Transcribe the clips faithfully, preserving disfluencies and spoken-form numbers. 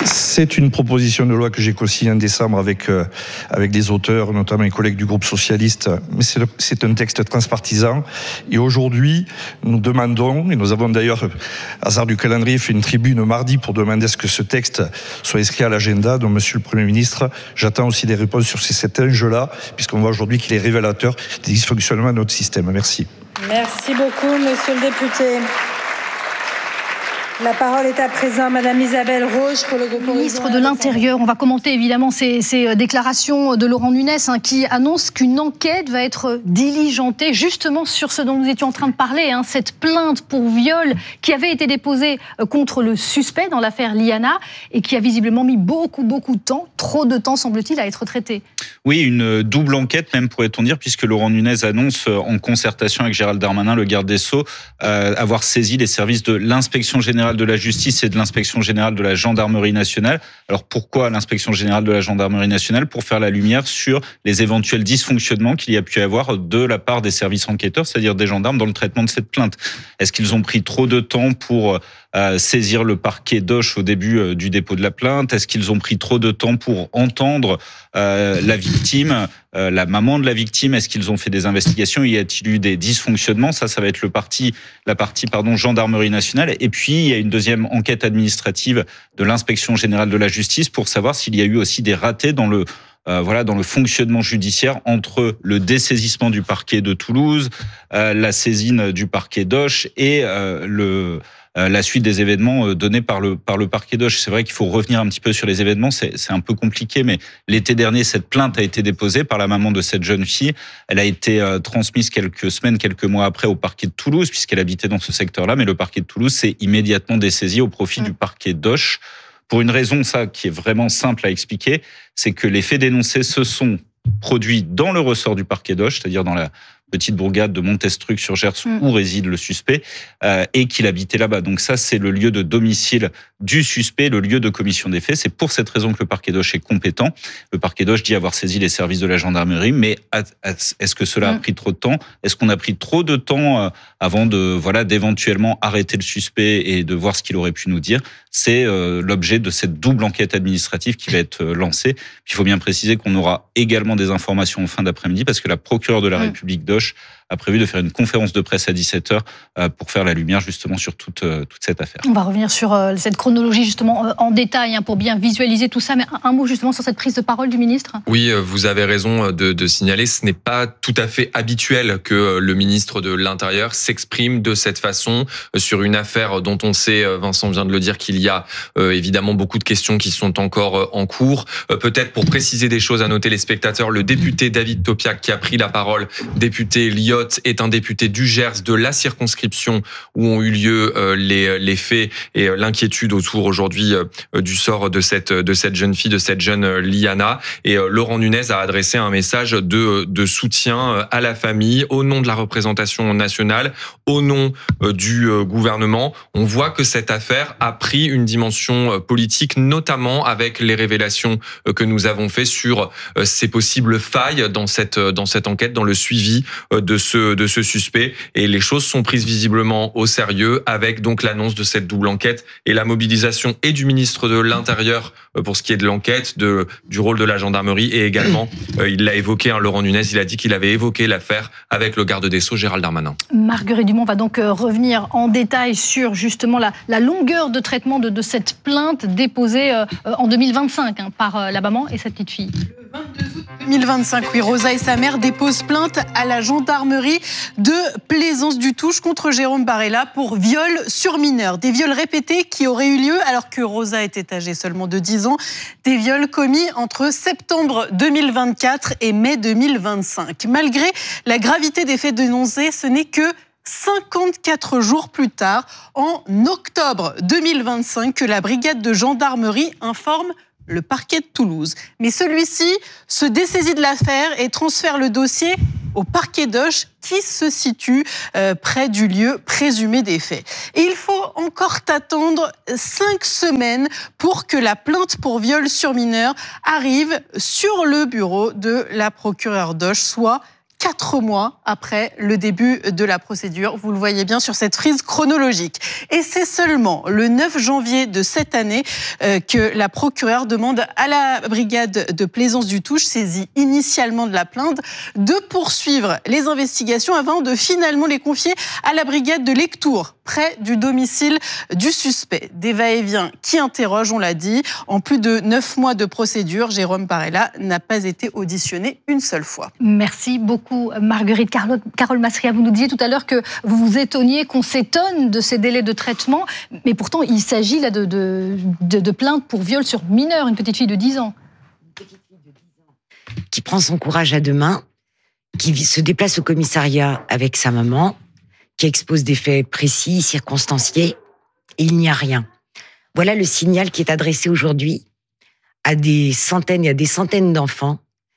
C'est une proposition de loi que j'ai co-signée en décembre avec, euh, avec des auteurs, notamment mes collègues du groupe socialiste. Mais c'est, le, c'est un texte transpartisan. Et aujourd'hui, nous demandons, et nous avons d'ailleurs, hasard du calendrier, fait une tribune mardi pour demander à ce que ce texte soit inscrit à l'agenda. Donc, Monsieur le Premier ministre, j'attends aussi des réponses sur cet enjeu-là, puisqu'on voit aujourd'hui qu'il est révélateur des dysfonctionnements de notre système. Merci. Merci beaucoup, Monsieur le député. La parole est à présent à Madame Isabelle Roche pour le groupe ministre de l'Intérieur. On va commenter évidemment ces, ces déclarations de Laurent Nunez hein, qui annonce qu'une enquête va être diligentée justement sur ce dont nous étions en train de parler, hein, cette plainte pour viol qui avait été déposée contre le suspect dans l'affaire Liana et qui a visiblement mis beaucoup, beaucoup de temps, trop de temps semble-t-il, à être traitée. Oui, une double enquête même pourrait-on dire, puisque Laurent Nunez annonce en concertation avec Gérald Darmanin, le garde des Sceaux, euh, avoir saisi les services de l'Inspection générale de la justice et de l'Inspection générale de la gendarmerie nationale. Alors pourquoi l'Inspection générale de la gendarmerie nationale ? Pour faire la lumière sur les éventuels dysfonctionnements qu'il y a pu avoir de la part des services enquêteurs, c'est-à-dire des gendarmes dans le traitement de cette plainte. Est-ce qu'ils ont pris trop de temps pour euh, saisir le parquet d'Auch au début euh, du dépôt de la plainte ? Est-ce qu'ils ont pris trop de temps pour entendre euh, la victime, euh, la maman de la victime ? Est-ce qu'ils ont fait des investigations ? Y a-t-il eu des dysfonctionnements ? Ça, ça va être le parti, la partie pardon, gendarmerie nationale. Et puis, il y a une deuxième enquête administrative de l'Inspection générale de la justice pour savoir s'il y a eu aussi des ratés dans le Euh, voilà, dans le fonctionnement judiciaire entre le dessaisissement du parquet de Toulouse, euh, la saisine du parquet d'Auch et euh, le, euh, la suite des événements euh, donnés par le, par le parquet d'Auch. C'est vrai qu'il faut revenir un petit peu sur les événements, c'est, c'est un peu compliqué, mais l'été dernier, cette plainte a été déposée par la maman de cette jeune fille. Elle a été euh, transmise quelques semaines, quelques mois après au parquet de Toulouse, puisqu'elle habitait dans ce secteur-là, mais le parquet de Toulouse s'est immédiatement dessaisi au profit mmh. du parquet d'Auch. Pour une raison, ça, qui est vraiment simple à expliquer, c'est que les faits dénoncés se sont produits dans le ressort du parquet d'Auch, c'est-à-dire dans la petite bourgade de Montestruc sur Gers mmh. où réside le suspect, euh, et qu'il habitait là-bas. Donc ça, c'est le lieu de domicile du suspect, le lieu de commission des faits. C'est pour cette raison que le parquet d'Auch est compétent. Le parquet d'Auch dit avoir saisi les services de la gendarmerie, mais est-ce que cela mmh. a pris trop de temps ? Est-ce qu'on a pris trop de temps avant de, voilà, d'éventuellement arrêter le suspect et de voir ce qu'il aurait pu nous dire ? C'est euh, l'objet de cette double enquête administrative qui va être lancée. Puis il faut bien préciser qu'on aura également des informations en fin d'après-midi parce que la procureure de la mmh. République d'Auch a prévu de faire une conférence de presse à dix-sept heures pour faire la lumière justement sur toute, toute cette affaire. On va revenir sur cette chronologie justement en détail hein, pour bien visualiser tout ça, mais un mot justement sur cette prise de parole du ministre. Oui, vous avez raison de, de signaler, ce n'est pas tout à fait habituel que le ministre de l'Intérieur s'exprime de cette façon sur une affaire dont on sait, Vincent vient de le dire, qu'il y a euh, évidemment beaucoup de questions qui sont encore en cours. Euh, peut-être pour préciser des choses à nos téléspectateurs, le député David Topiak qui a pris la parole, député Liot, est un député du Gers, de la circonscription où ont eu lieu euh, les, les faits et euh, l'inquiétude autour aujourd'hui euh, du sort de cette, de cette jeune fille, de cette jeune euh, Liana. Et euh, Laurent Nunez a adressé un message de, de soutien à la famille au nom de la représentation nationale, au nom euh, du euh, gouvernement. On voit que cette affaire a pris une dimension euh, politique, notamment avec les révélations euh, que nous avons fait sur euh, ces possibles failles dans cette, dans cette enquête, dans le suivi euh, de ce de ce suspect, et les choses sont prises visiblement au sérieux avec donc l'annonce de cette double enquête et la mobilisation et du ministre de l'Intérieur pour ce qui est de l'enquête, de du rôle de la gendarmerie, et également euh, il l'a évoqué, hein, Laurent Nunez, il a dit qu'il avait évoqué l'affaire avec le garde des Sceaux Gérald Darmanin. Marguerite Dumont va donc revenir en détail sur justement la, la longueur de traitement de, de cette plainte déposée euh, en deux mille vingt-cinq hein, par euh, la maman et sa petite fille. Le vingt-deux août deux mille vingt-cinq, oui, Rosa et sa mère déposent plainte à la gendarmerie de Plaisance-du-Touche contre Jérôme Barella pour viol sur mineur. Des viols répétés qui auraient eu lieu alors que Rosa était âgée seulement de dix ans. Des viols commis entre septembre deux mille vingt-quatre et mai deux mille vingt-cinq. Malgré la gravité des faits dénoncés, ce n'est que cinquante-quatre jours plus tard, en octobre deux mille vingt-cinq, que la brigade de gendarmerie informe le parquet de Toulouse. Mais celui-ci se dessaisit de l'affaire et transfère le dossier au parquet d'Auch qui se situe euh, près du lieu présumé des faits. Et il faut encore attendre cinq semaines pour que la plainte pour viol sur mineur arrive sur le bureau de la procureure d'Auch, soit quatre mois après le début de la procédure. Vous le voyez bien sur cette frise chronologique. Et c'est seulement le neuf janvier de cette année euh, que la procureure demande à la brigade de Plaisance du Touche, saisie initialement de la plainte, de poursuivre les investigations avant de finalement les confier à la brigade de Lectoure, près du domicile du suspect. Des va-et-vient qui interrogent, on l'a dit. En plus de neuf mois de procédure, Jérôme Parella n'a pas été auditionné une seule fois. Merci beaucoup Marguerite. Carole, Carole Masria, vous nous disiez tout à l'heure que vous vous étonniez qu'on s'étonne de ces délais de traitement, mais pourtant il s'agit là de, de, de, de plaintes pour viol sur mineur, une petite fille de dix ans. Une petite fille de dix ans qui prend son courage à deux mains, qui se déplace au commissariat avec sa maman, qui expose des faits précis, circonstanciés, et il n'y a rien. Voilà le signal qui est adressé aujourd'hui à des centaines et à des centaines d'enfants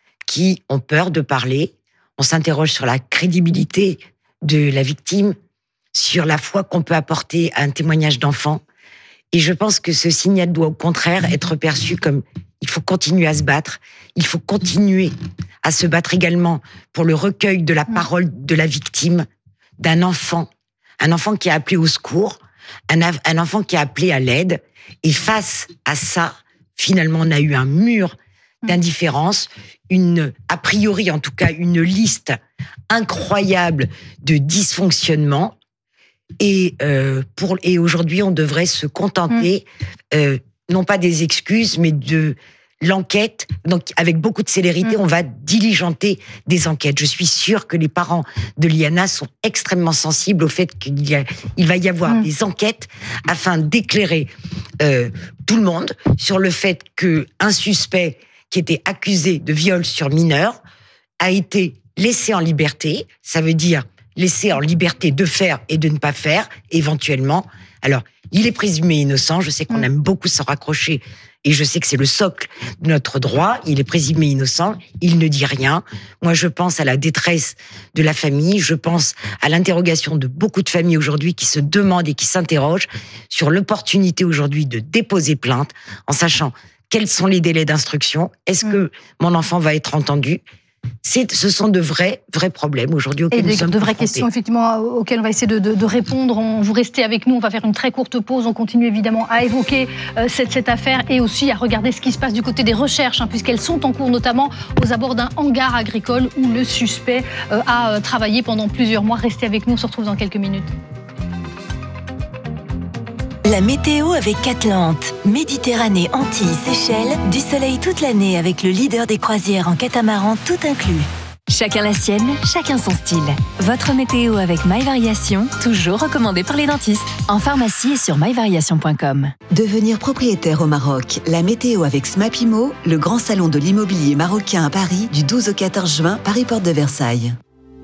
qui ont peur de parler. On s'interroge sur la crédibilité de la victime, sur la foi qu'on peut apporter à un témoignage d'enfant. Et je pense que ce signal doit au contraire être perçu comme il faut continuer à se battre, il faut continuer à se battre également pour le recueil de la parole de la victime, d'un enfant, un enfant qui a appelé au secours, un, un enfant qui a appelé à l'aide. Et face à ça, finalement, on a eu un mur d'indifférence, une, a priori en tout cas, une liste incroyable de dysfonctionnements. Et, euh, pour, et aujourd'hui, on devrait se contenter, mmh. euh, non pas des excuses, mais de l'enquête. Donc, avec beaucoup de célérité, mmh. on va diligenter des enquêtes. Je suis sûre que les parents de Liana sont extrêmement sensibles au fait qu'il y a, il va y avoir mmh. des enquêtes afin d'éclairer euh, tout le monde sur le fait qu'un suspect qui était accusé de viol sur mineur a été laissé en liberté. Ça veut dire laissé en liberté de faire et de ne pas faire, éventuellement. Alors, il est présumé innocent. Je sais qu'on mmh. aime beaucoup s'en raccrocher et je sais que c'est le socle de notre droit. Il est présumé innocent. Il ne dit rien. Moi, je pense à la détresse de la famille. Je pense à l'interrogation de beaucoup de familles aujourd'hui qui se demandent et qui s'interrogent sur l'opportunité aujourd'hui de déposer plainte en sachant quels sont les délais d'instruction. Est-ce mmh. que mon enfant va être entendu ? C'est, ce sont de vrais, vrais problèmes aujourd'hui auxquels et nous sommes de vraies confrontés. questions, effectivement, auxquelles on va essayer de, de, de répondre. On, vous restez avec nous, on va faire une très courte pause. On continue évidemment à évoquer euh, cette, cette affaire et aussi à regarder ce qui se passe du côté des recherches, hein, puisqu'elles sont en cours, notamment aux abords d'un hangar agricole où le suspect euh, a euh, travaillé pendant plusieurs mois. Restez avec nous, on se retrouve dans quelques minutes. La météo avec Catlante. Méditerranée, Antilles, Seychelles, du soleil toute l'année avec le leader des croisières en catamaran tout inclus. Chacun la sienne, chacun son style. Votre météo avec My Variation, toujours recommandé par les dentistes. En pharmacie et sur my variation point com. Devenir propriétaire au Maroc. La météo avec Smapimo, le grand salon de l'immobilier marocain à Paris, du douze au quatorze juin, Paris Porte de Versailles.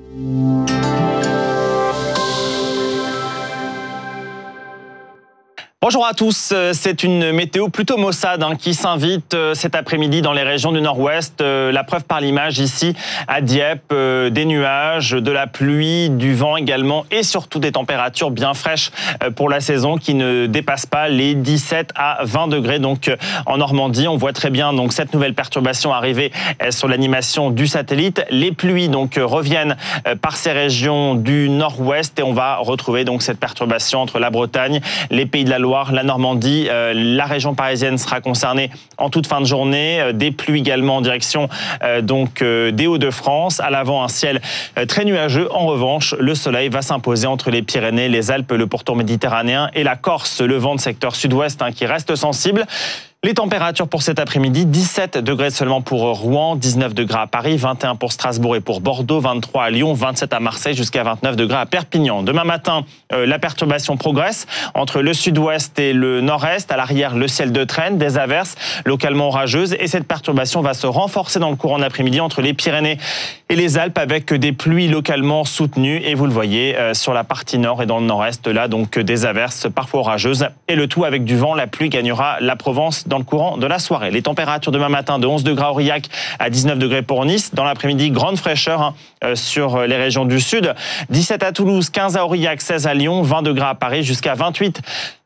Bonjour à tous, c'est une météo plutôt maussade hein, qui s'invite cet après-midi dans les régions du nord-ouest. La preuve par l'image ici à Dieppe, des nuages, de la pluie, du vent également et surtout des températures bien fraîches pour la saison qui ne dépassent pas les dix-sept à vingt degrés. Donc en Normandie, on voit très bien donc cette nouvelle perturbation arriver sur l'animation du satellite. Les pluies donc reviennent par ces régions du nord-ouest et on va retrouver donc cette perturbation entre la Bretagne, les Pays de la Loire, la Normandie, euh, la région parisienne sera concernée en toute fin de journée. Euh, des pluies également en direction euh, donc euh, des Hauts-de-France. À l'avant, un ciel euh, très nuageux. En revanche, le soleil va s'imposer entre les Pyrénées, les Alpes, le pourtour méditerranéen et la Corse. Le vent de secteur sud-ouest hein, qui reste sensible. Les températures pour cet après-midi, dix-sept degrés seulement pour Rouen, dix-neuf degrés à Paris, vingt et un pour Strasbourg et pour Bordeaux, vingt-trois à Lyon, vingt-sept à Marseille, jusqu'à vingt-neuf degrés à Perpignan. Demain matin, euh, la perturbation progresse entre le sud-ouest et le nord-est. À l'arrière, le ciel de traîne, des averses localement orageuses. Et cette perturbation va se renforcer dans le courant d'après-midi entre les Pyrénées et les Alpes avec des pluies localement soutenues. Et vous le voyez euh, sur la partie nord et dans le nord-est, là, donc des averses parfois orageuses. Et le tout avec du vent, la pluie gagnera la Provence dans le courant de la soirée. Les températures demain matin de onze degrés à Aurillac à dix-neuf degrés pour Nice. Dans l'après-midi, grande fraîcheur hein, euh, sur les régions du sud. dix-sept à Toulouse, quinze à Aurillac, seize à Lyon, vingt degrés à Paris, jusqu'à vingt-huit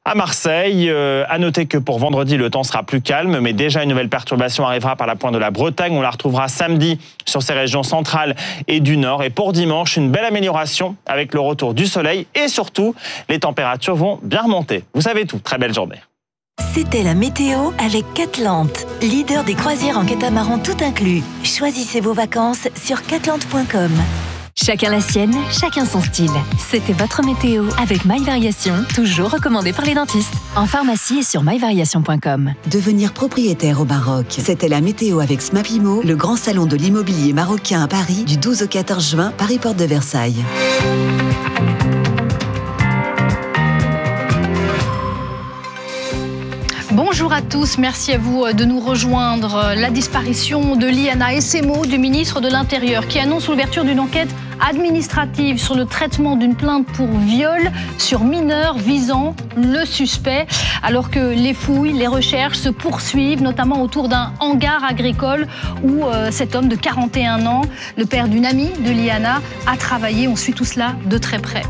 À Marseille, euh, à noter que pour vendredi, le temps sera plus calme, mais déjà une nouvelle perturbation arrivera par la pointe de la Bretagne. On la retrouvera samedi sur ces régions centrales et du nord. Et pour dimanche, une belle amélioration avec le retour du soleil et surtout, les températures vont bien remonter. Vous savez tout, très belle journée. C'était la météo avec Catlante, leader des croisières en catamaran tout inclus. Choisissez vos vacances sur catlante point com. Chacun la sienne, chacun son style. C'était votre météo avec My Variation, toujours recommandé par les dentistes. En pharmacie et sur my variation point com. Devenir propriétaire au Maroc. C'était la météo avec Smapimo, le grand salon de l'immobilier marocain à Paris, du douze au quatorze juin, Paris Porte de Versailles. Bonjour à tous, merci à vous de nous rejoindre. La disparition de Liana et ces mots du ministre de l'Intérieur qui annonce l'ouverture d'une enquête administrative sur le traitement d'une plainte pour viol sur mineur visant le suspect, alors que les fouilles, les recherches se poursuivent, notamment autour d'un hangar agricole où euh, cet homme de quarante et un ans, le père d'une amie de Liana, a travaillé. On suit tout cela de très près.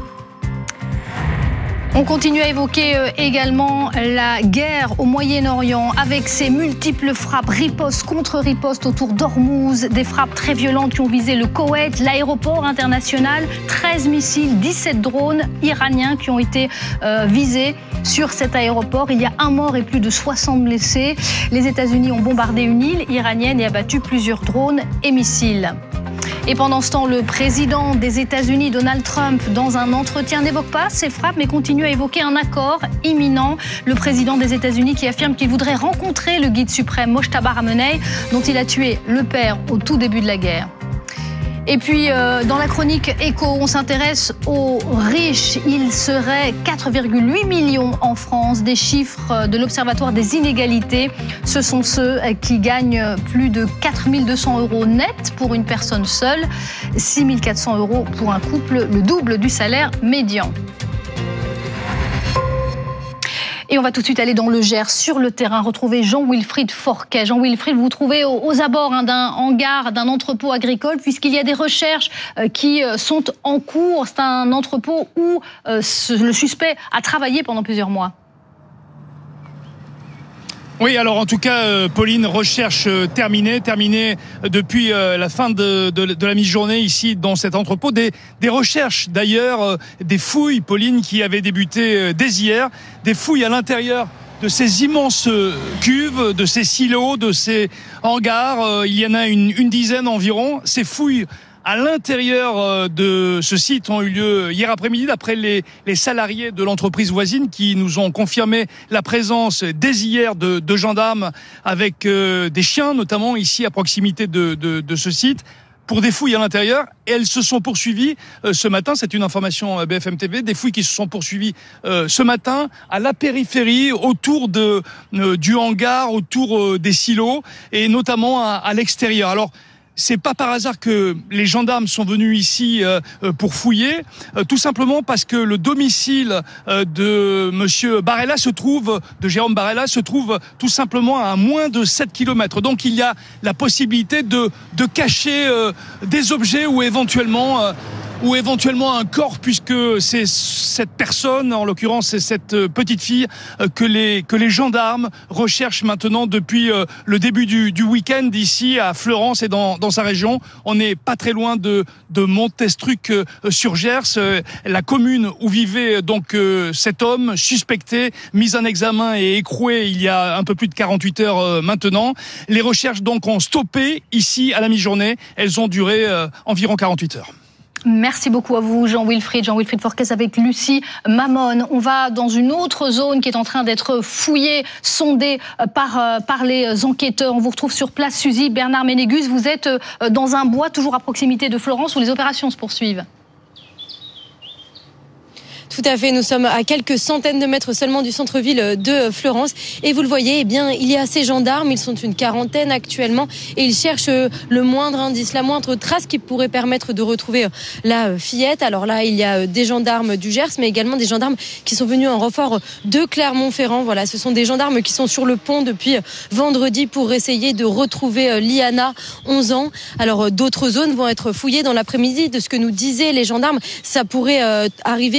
On continue à évoquer également la guerre au Moyen-Orient avec ses multiples frappes, ripostes contre ripostes autour d'Ormuz, des frappes très violentes qui ont visé le Koweït, l'aéroport international, treize missiles, dix-sept drones iraniens qui ont été euh, visés sur cet aéroport. Il y a un mort et plus de soixante blessés. Les États-Unis ont bombardé une île iranienne et abattu plusieurs drones et missiles. Et pendant ce temps, le président des États-Unis, Donald Trump, dans un entretien, n'évoque pas ces frappes, mais continue à évoquer un accord imminent. Le président des États-Unis qui affirme qu'il voudrait rencontrer le guide suprême Mojtaba Ramenei, dont il a tué le père au tout début de la guerre. Et puis, euh, dans la chronique Écho, on s'intéresse aux riches. Il serait quatre virgule huit millions en France, des chiffres de l'Observatoire des inégalités. Ce sont ceux qui gagnent plus de quatre mille deux cents euros net pour une personne seule, six mille quatre cents euros pour un couple, le double du salaire médian. Et on va tout de suite aller dans le Gers, sur le terrain, retrouver Jean-Wilfried Forquet. Jean-Wilfried, vous vous trouvez aux abords hein, d'un hangar, d'un entrepôt agricole, puisqu'il y a des recherches euh, qui sont en cours. C'est un entrepôt où euh, ce, le suspect a travaillé pendant plusieurs mois. Oui, alors en tout cas, euh, Pauline, recherche euh, terminée, terminée depuis euh, la fin de, de, de la mi-journée ici dans cet entrepôt. Des, des recherches d'ailleurs, euh, des fouilles, Pauline, qui avaient débuté euh, dès hier, des fouilles à l'intérieur de ces immenses cuves, de ces silos, de ces hangars. Euh, il y en a une, une dizaine environ. Ces fouilles à l'intérieur de ce site ont eu lieu hier après-midi, d'après les, les salariés de l'entreprise voisine qui nous ont confirmé la présence dès hier de, de gendarmes avec euh, des chiens, notamment ici à proximité de, de, de ce site, pour des fouilles à l'intérieur. Et elles se sont poursuivies euh, ce matin, c'est une information B F M T V, des fouilles qui se sont poursuivies euh, ce matin à la périphérie, autour de, euh, du hangar, autour euh, des silos, et notamment à, à l'extérieur. Alors, c'est pas par hasard que les gendarmes sont venus ici euh, pour fouiller, euh, tout simplement parce que le domicile euh, de monsieur Barella se trouve, de Jérôme Barella, se trouve tout simplement à moins de sept kilomètres. Donc il y a la possibilité de, de cacher euh, des objets ou éventuellement... Euh, ou éventuellement un corps, puisque c'est cette personne, en l'occurrence c'est cette petite fille, que les, que les gendarmes recherchent maintenant depuis le début du, du week-end ici à Fleurance et dans, dans sa région. On n'est pas très loin de, de Montestruc-sur-Gers, la commune où vivait donc cet homme suspecté, mis en examen et écroué il y a un peu plus de quarante-huit heures maintenant. Les recherches donc ont stoppé ici à la mi-journée. Elles ont duré environ quarante-huit heures. Merci beaucoup à vous, Jean-Wilfried. Jean-Wilfried Forquet avec Lucie Mamone. On va dans une autre zone qui est en train d'être fouillée, sondée par, par les enquêteurs. On vous retrouve sur place, Suzy. Bernard Ménégus, vous êtes dans un bois, toujours à proximité de Florence, où les opérations se poursuivent. Tout à fait, nous sommes à quelques centaines de mètres seulement du centre-ville de Fleurance. Et vous le voyez, eh bien, il y a ces gendarmes, ils sont une quarantaine actuellement, et ils cherchent le moindre indice, la moindre trace qui pourrait permettre de retrouver la fillette. Alors là, il y a des gendarmes du Gers, mais également des gendarmes qui sont venus en renfort de Clermont-Ferrand. Voilà, ce sont des gendarmes qui sont sur le pont depuis vendredi pour essayer de retrouver Liana, onze ans. Alors d'autres zones vont être fouillées dans l'après-midi. De ce que nous disaient les gendarmes, ça pourrait arriver, ils pourraient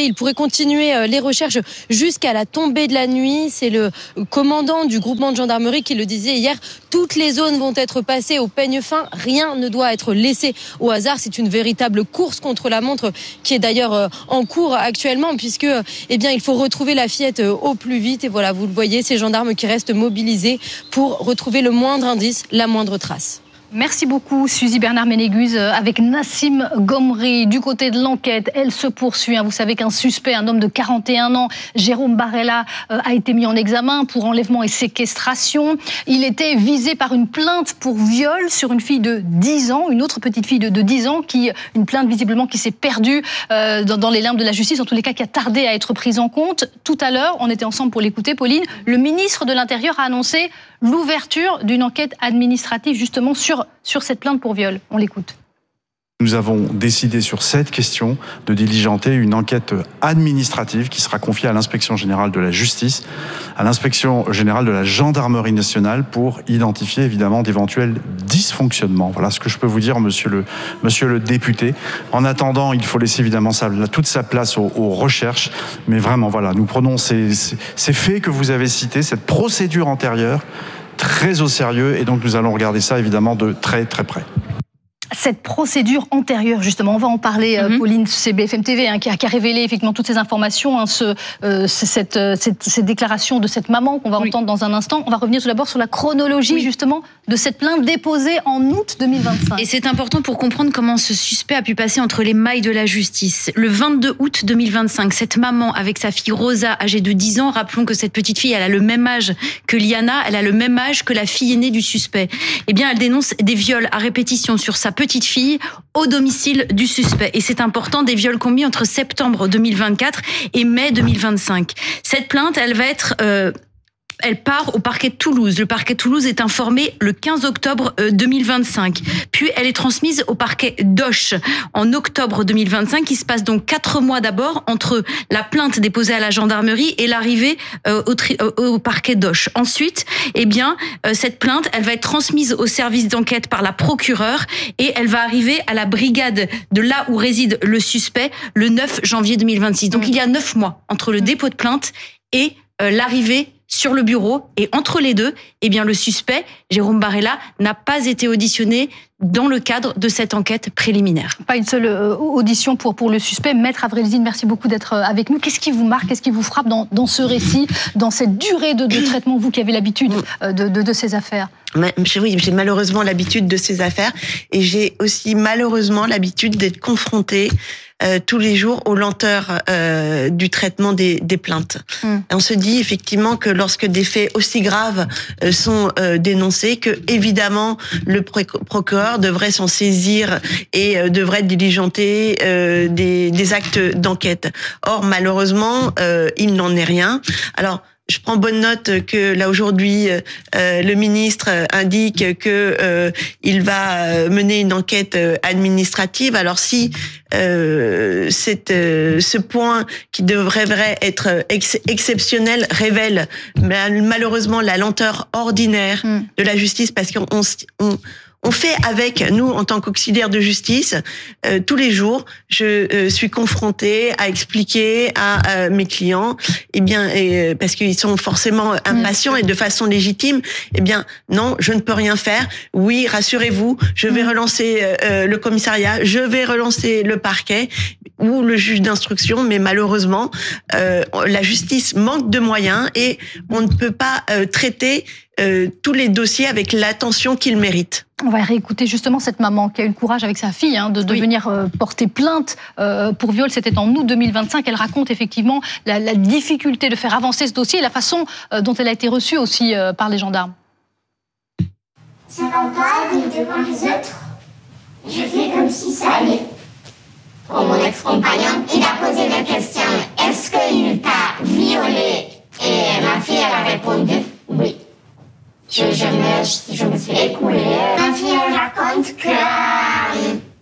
continuer les recherches jusqu'à la tombée de la nuit. C'est le commandant du groupement de gendarmerie qui le disait hier. Toutes les zones vont être passées au peigne fin. Rien ne doit être laissé au hasard. C'est une véritable course contre la montre qui est d'ailleurs en cours actuellement, puisque eh bien, il faut retrouver la fillette au plus vite. Et voilà, vous le voyez, ces gendarmes qui restent mobilisés pour retrouver le moindre indice, la moindre trace. Merci beaucoup, Suzy Bernard-Ménéguz, avec Nassim Gomri. Du côté de l'enquête, elle se poursuit. Vous savez qu'un suspect, un homme de quarante et un ans, Jérôme Barella, a été mis en examen pour enlèvement et séquestration. Il était visé par une plainte pour viol sur une fille de dix ans, une autre petite fille de, de dix ans, qui, une plainte visiblement qui s'est perdue euh, dans, dans les limbes de la justice, en tous les cas qui a tardé à être prise en compte. Tout à l'heure, on était ensemble pour l'écouter, Pauline, le ministre de l'Intérieur a annoncé l'ouverture d'une enquête administrative justement sur, sur cette plainte pour viol. On l'écoute. Nous avons décidé sur cette question de diligenter une enquête administrative qui sera confiée à l'Inspection générale de la justice, à l'Inspection générale de la gendarmerie nationale pour identifier évidemment d'éventuels dysfonctionnements. Voilà ce que je peux vous dire, monsieur le, monsieur le député. En attendant, il faut laisser évidemment sa, toute sa place aux, aux recherches. Mais vraiment, voilà, nous prenons ces, ces, ces faits que vous avez cités, cette procédure antérieure, très au sérieux. Et donc nous allons regarder ça évidemment de très très près. Cette procédure antérieure, justement, on va en parler, mm-hmm. Pauline, c'est B F M T V hein, qui, a, qui a révélé effectivement toutes ces informations, hein, ce, euh, cette, cette, cette déclaration de cette maman qu'on va oui. entendre dans un instant. On va revenir tout d'abord sur la chronologie, oui. justement, de cette plainte déposée en août deux mille vingt-cinq. Et c'est important pour comprendre comment ce suspect a pu passer entre les mailles de la justice. Le vingt-deux août deux mille vingt-cinq, cette maman, avec sa fille Rosa, âgée de dix ans, rappelons que cette petite fille, elle a le même âge que Liana, elle a le même âge que la fille aînée du suspect. Eh bien, elle dénonce des viols à répétition sur sa petite petite fille au domicile du suspect. Et c'est important, des viols commis entre septembre deux mille vingt-quatre et mai deux mille vingt-cinq. Cette plainte, elle va être... Euh, Elle part au parquet de Toulouse. Le parquet de Toulouse est informé le quinze octobre deux mille vingt-cinq. Puis elle est transmise au parquet d'Auch en octobre deux mille vingt-cinq. Il se passe donc quatre mois d'abord entre la plainte déposée à la gendarmerie et l'arrivée au, tri- au parquet d'Auch. Ensuite, eh bien, cette plainte, elle va être transmise au service d'enquête par la procureure et elle va arriver à la brigade de là où réside le suspect le neuf janvier deux mille vingt-six. Donc il y a neuf mois entre le dépôt de plainte et l'arrivée sur le bureau, et entre les deux, eh bien, le suspect, Jérôme Barella, n'a pas été auditionné dans le cadre de cette enquête préliminaire. Pas une seule euh, audition pour, pour le suspect. Maître Avrelzine, merci beaucoup d'être avec nous. Qu'est-ce qui vous marque, qu'est-ce qui vous frappe dans, dans ce récit, dans cette durée de, de traitement, vous qui avez l'habitude euh, de, de, de ces affaires? Oui, j'ai malheureusement l'habitude de ces affaires et j'ai aussi malheureusement l'habitude d'être confrontée euh, tous les jours aux lenteurs euh, du traitement des, des plaintes. Mm. On se dit effectivement que lorsque des faits aussi graves euh, sont euh, dénoncés, que évidemment le procureur devrait s'en saisir et euh, devrait diligenter euh, des, des actes d'enquête. Or malheureusement, euh, il n'en est rien. Alors je prends bonne note que là aujourd'hui euh, le ministre indique que euh, il va mener une enquête administrative. Alors si euh, cette, euh, ce point qui devrait être ex- exceptionnel révèle malheureusement la lenteur ordinaire mm. de la justice, parce qu'on on, On fait avec, nous, en tant qu'auxiliaire de justice, euh, tous les jours, je euh, suis confrontée à expliquer à euh, mes clients, eh bien, et, parce qu'ils sont forcément impatients et de façon légitime, eh bien, non, je ne peux rien faire. Oui, rassurez-vous, je vais relancer euh, le commissariat, je vais relancer le parquet ou le juge d'instruction, mais malheureusement, euh, la justice manque de moyens et on ne peut pas euh, traiter euh, tous les dossiers avec l'attention qu'ils méritent. On va réécouter justement cette maman qui a eu le courage avec sa fille hein, de, de oui. venir euh, porter plainte euh, pour viol. C'était en août deux mille vingt-cinq. Elle raconte effectivement la, la difficulté de faire avancer ce dossier et la façon euh, dont elle a été reçue aussi euh, par les gendarmes. Ça va pas, mais devant les autres, je fais comme si ça allait. Pour mon ex-compagnon, il a posé la question « Est-ce qu'il t'a violée ?» Et ma fille, elle a répondu « Oui ». Je, je, me, je, je me suis écoulée. Ma fille, elle raconte que euh,